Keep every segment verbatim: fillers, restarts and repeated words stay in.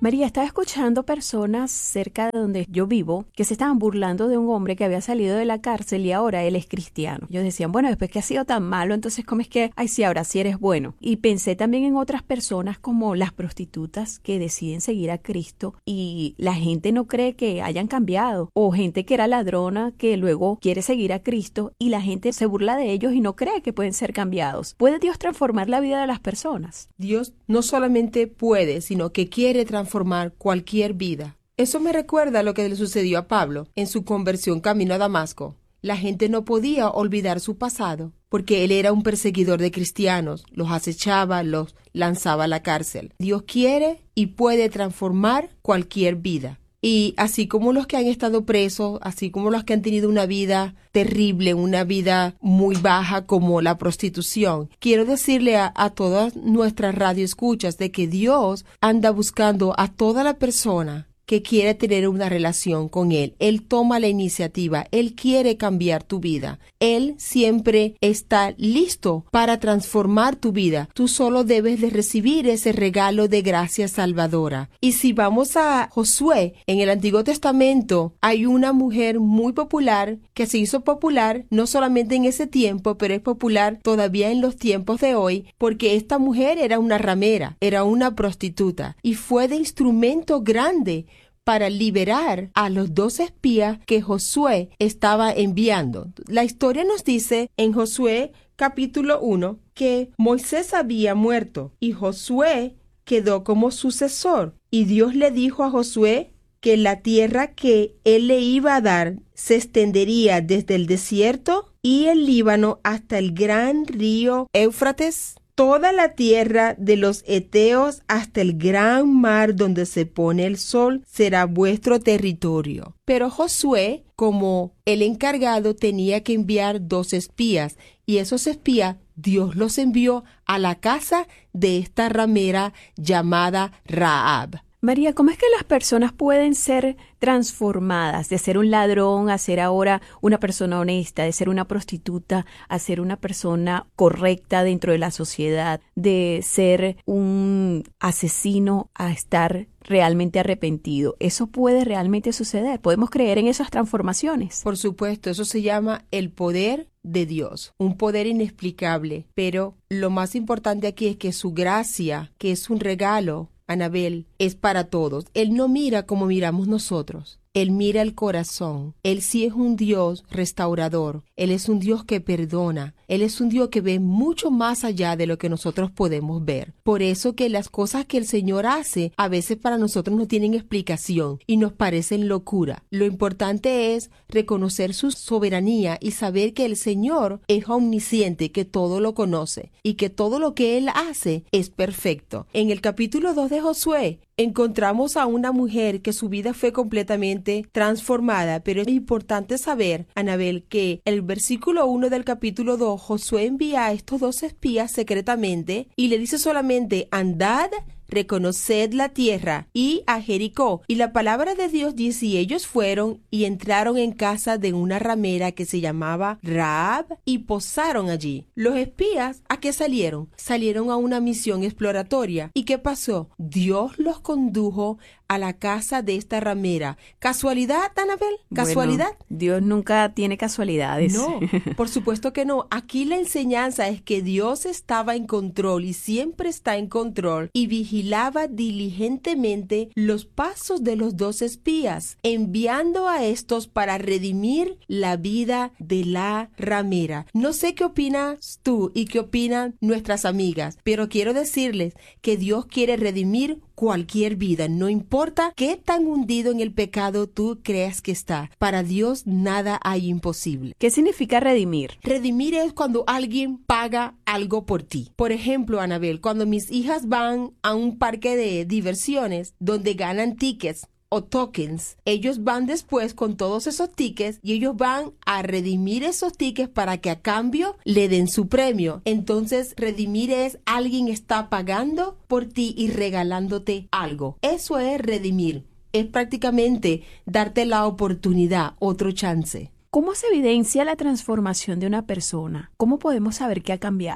María, estaba escuchando personas cerca de donde yo vivo que se estaban burlando de un hombre que había salido de la cárcel y ahora él es cristiano. Ellos decían, bueno, después que ha sido tan malo, entonces ¿cómo es que, ay, sí, ahora sí eres bueno? Y pensé también en otras personas como las prostitutas que deciden seguir a Cristo y la gente no cree que hayan cambiado, o gente que era ladrona que luego quiere seguir a Cristo y la gente se burla de ellos y no cree que pueden ser cambiados. ¿Puede Dios transformar la vida de las personas? Dios no solamente puede, sino que quiere transformar cualquier vida. Eso me recuerda a lo que le sucedió a Pablo en su conversión camino a Damasco. La gente no podía olvidar su pasado, porque él era un perseguidor de cristianos, los acechaba, los lanzaba a la cárcel. Dios quiere y puede transformar cualquier vida. Y así como los que han estado presos, así como los que han tenido una vida terrible, una vida muy baja como la prostitución, quiero decirle a, a todas nuestras radioescuchas de que Dios anda buscando a toda la persona que quiere tener una relación con Él. Él toma la iniciativa, Él quiere cambiar tu vida. Él siempre está listo para transformar tu vida. Tú solo debes de recibir ese regalo de gracia salvadora. Y si vamos a Josué, en el Antiguo Testamento hay una mujer muy popular que se hizo popular no solamente en ese tiempo, pero es popular todavía en los tiempos de hoy, porque esta mujer era una ramera, era una prostituta y fue de instrumento grande para liberar a los dos espías que Josué estaba enviando. La historia nos dice en Josué capítulo uno que Moisés había muerto y Josué quedó como sucesor. Y Dios le dijo a Josué que la tierra que él le iba a dar se extendería desde el desierto y el Líbano hasta el gran río Éufrates, toda la tierra de los heteos hasta el gran mar donde se pone el sol será vuestro territorio. Pero Josué, como el encargado, tenía que enviar dos espías, y esos espías Dios los envió a la casa de esta ramera llamada Rahab. María, ¿cómo es que las personas pueden ser transformadas de ser un ladrón a ser ahora una persona honesta, de ser una prostituta a ser una persona correcta dentro de la sociedad, de ser un asesino a estar realmente arrepentido? ¿Eso puede realmente suceder? ¿Podemos creer en esas transformaciones? Por supuesto, eso se llama el poder de Dios, un poder inexplicable, pero lo más importante aquí es que su gracia, que es un regalo, Anabel, es para todos. Él no mira como miramos nosotros. Él mira el corazón. Él sí es un Dios restaurador. Él es un Dios que perdona. Él es un Dios que ve mucho más allá de lo que nosotros podemos ver. Por eso que las cosas que el Señor hace a veces para nosotros no tienen explicación y nos parecen locura. Lo importante es reconocer su soberanía y saber que el Señor es omnisciente, que todo lo conoce y que todo lo que Él hace es perfecto. En el capítulo dos de Josué encontramos a una mujer que su vida fue completamente transformada, pero es importante saber, Anabel, que el versículo uno del capítulo dos, Josué envía a estos dos espías secretamente y le dice solamente, andad, reconoced la tierra y a Jericó. Y la palabra de Dios dice, y ellos fueron y entraron en casa de una ramera que se llamaba Rahab y posaron allí. Los espías, ¿a qué salieron? Salieron a una misión exploratoria. ¿Y qué pasó? Dios los condujo a la casa de esta ramera. ¿Casualidad, Anabel? ¿Casualidad? Bueno, Dios nunca tiene casualidades. No, por supuesto que no. Aquí la enseñanza es que Dios estaba en control y siempre está en control y vigilaba diligentemente los pasos de los dos espías, enviando a estos para redimir la vida de la ramera. No sé qué opinas tú y qué opinan nuestras amigas, pero quiero decirles que Dios quiere redimir cualquier vida, no importa qué tan hundido en el pecado tú creas que está. Para Dios nada hay imposible. ¿Qué significa redimir? Redimir es cuando alguien paga algo por ti. Por ejemplo, Anabel, cuando mis hijas van a un parque de diversiones donde ganan tickets o tokens, ellos van después con todos esos tickets y ellos van a redimir esos tickets para que a cambio le den su premio. Entonces, redimir es alguien está pagando por ti y regalándote algo. Eso es redimir. Es prácticamente darte la oportunidad, otro chance. ¿Cómo se evidencia la transformación de una persona? ¿Cómo podemos saber que ha cambiado?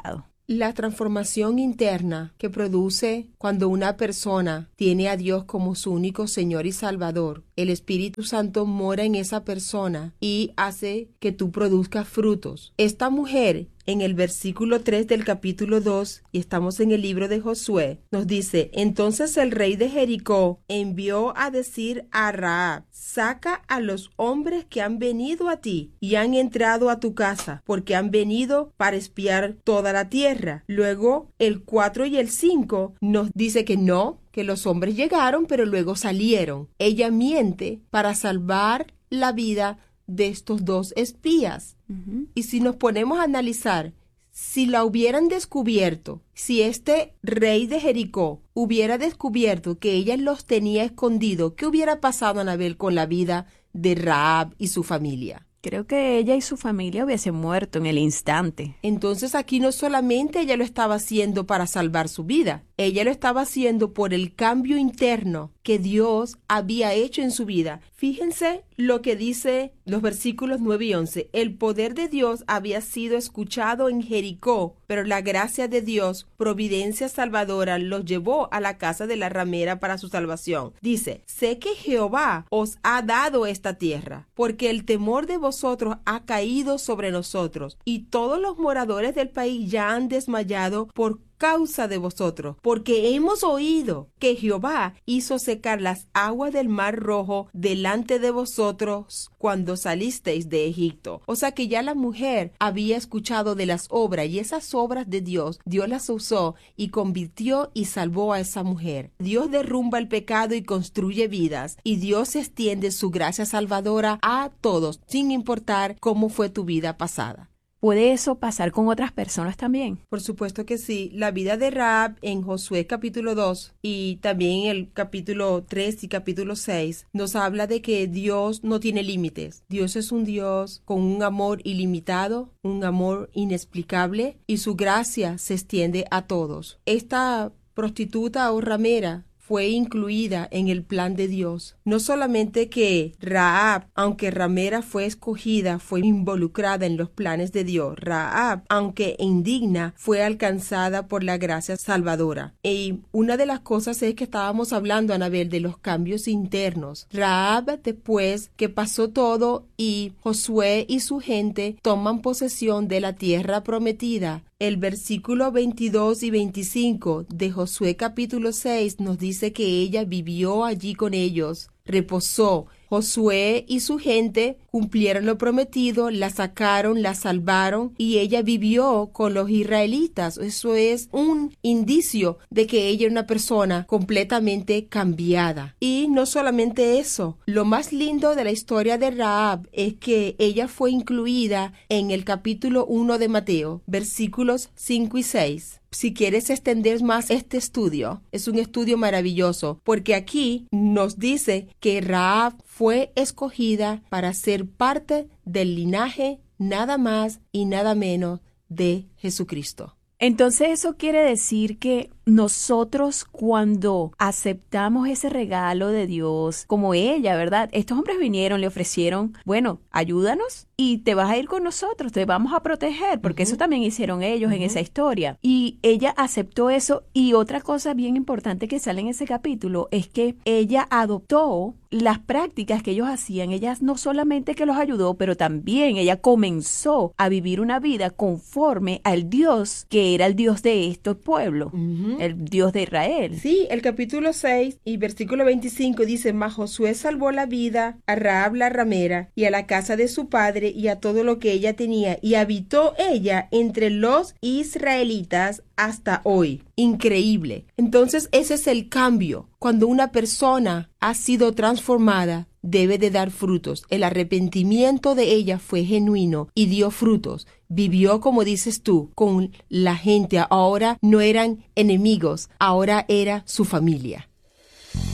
La transformación interna que produce cuando una persona tiene a Dios como su único Señor y Salvador, el Espíritu Santo mora en esa persona y hace que tú produzcas frutos. Esta mujer, en el versículo tres del capítulo dos, y estamos en el libro de Josué, nos dice: entonces el rey de Jericó envió a decir a Rahab: saca a los hombres que han venido a ti y han entrado a tu casa, porque han venido para espiar toda la tierra. Luego el cuatro y el cinco nos dice que no, que los hombres llegaron pero luego salieron. Ella miente para salvar la vida de estos dos espías. Uh-huh. Y si nos ponemos a analizar, si la hubieran descubierto, si este rey de Jericó hubiera descubierto que ella los tenía escondidos, ¿qué hubiera pasado, Anabel, con la vida de Rahab y su familia? Creo que ella y su familia hubiesen muerto en el instante. Entonces aquí no solamente ella lo estaba haciendo para salvar su vida, ella lo estaba haciendo por el cambio interno que Dios había hecho en su vida. Fíjense lo que dice los versículos nueve y once. El poder de Dios había sido escuchado en Jericó, pero la gracia de Dios, providencia salvadora, los llevó a la casa de la ramera para su salvación. Dice: sé que Jehová os ha dado esta tierra, porque el temor de vosotros ha caído sobre nosotros, y todos los moradores del país ya han desmayado por causa de vosotros, porque hemos oído que Jehová hizo secar las aguas del mar rojo delante de vosotros cuando salisteis de Egipto. O sea que ya la mujer había escuchado de las obras, y esas obras de Dios, Dios las usó y convirtió y salvó a esa mujer. Dios derrumba el pecado y construye vidas, y Dios extiende su gracia salvadora a todos, sin importar cómo fue tu vida pasada. ¿Puede eso pasar con otras personas también? Por supuesto que sí. La vida de Rahab en Josué capítulo dos y también en el capítulo tres y capítulo seis nos habla de que Dios no tiene límites. Dios es un Dios con un amor ilimitado, un amor inexplicable, y su gracia se extiende a todos. Esta prostituta o ramera fue incluida en el plan de Dios. No solamente que Rahab, aunque ramera fue escogida, fue involucrada en los planes de Dios. Rahab, aunque indigna, fue alcanzada por la gracia salvadora. Y una de las cosas es que estábamos hablando, Anabel, de los cambios internos. Rahab, después que pasó todo y Josué y su gente toman posesión de la tierra prometida, el versículo veintidós y veinticinco de Josué capítulo seis nos dice que ella vivió allí con ellos, reposó. Josué y su gente cumplieron lo prometido, la sacaron, la salvaron, y ella vivió con los israelitas. Eso es un indicio de que ella era una persona completamente cambiada. Y no solamente eso, lo más lindo de la historia de Rahab es que ella fue incluida en el capítulo uno de Mateo, versículos cinco y seis. Si quieres extender más este estudio, es un estudio maravilloso, porque aquí nos dice que Rahab fue escogida para ser parte del linaje nada más y nada menos de Jesucristo. Entonces eso quiere decir que nosotros, cuando aceptamos ese regalo de Dios, como ella, ¿verdad? Estos hombres vinieron, le ofrecieron, bueno, ayúdanos y te vas a ir con nosotros, te vamos a proteger, porque uh-huh. eso también hicieron ellos uh-huh. en esa historia. Y ella aceptó eso. Y otra cosa bien importante que sale en ese capítulo es que ella adoptó las prácticas que ellos hacían. Ella no solamente que los ayudó, pero también ella comenzó a vivir una vida conforme al Dios que era el Dios de estos pueblos. Uh-huh. El Dios de Israel. Sí, el capítulo seis y versículo veinticinco dice: Mas Josué salvó la vida a Rahab la ramera y a la casa de su padre y a todo lo que ella tenía, y habitó ella entre los israelitas hasta hoy. Increíble. Entonces ese es el cambio. Cuando una persona ha sido transformada, debe de dar frutos. El arrepentimiento de ella fue genuino y dio frutos. Vivió, como dices tú, con la gente. Ahora no eran enemigos, ahora era su familia.